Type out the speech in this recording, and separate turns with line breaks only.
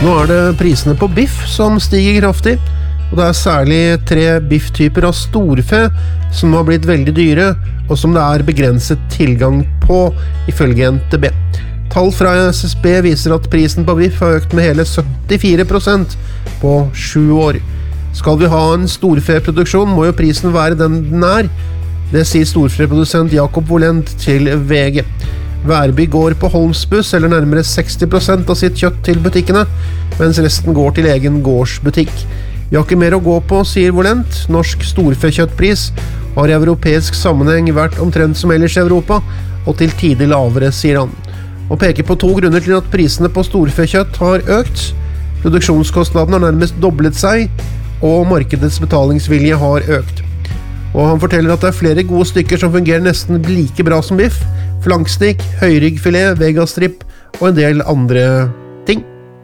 Nå det prisene på biff som stiger kraftig, og det særlig 3 bifftyper av storfe som har blitt veldig dyre, og som det begrenset tilgang på, ifølge NTB. Tall fra SSB viser at prisen på biff har økt med hele 74% på 7 år. Skal vi ha en storfeproduksjon, må jo prisen være den den Det sier storfeprodusent Jakob Volent til VG. Værby går på Holmsbu, selger nærmere 60% av sitt kjøtt til butikkene, mens resten går til egen gårdsbutikk. Vi har ikke mer å gå på, sier Volent. Norsk storfekjøttpris har i europeisk sammenheng vært omtrent som ellers i Europa, og til tider lavere, sier han. Og peker på 2 grunner til at prisene på storfekjøtt har økt. Produksjonskostnaden har nærmest doblet seg, og markedets betalingsvilje har økt. Og han forteller at det flere gode stykker som fungerer nesten like bra som biff, flankstikk, høyryggfilet, vegastrip og en del andre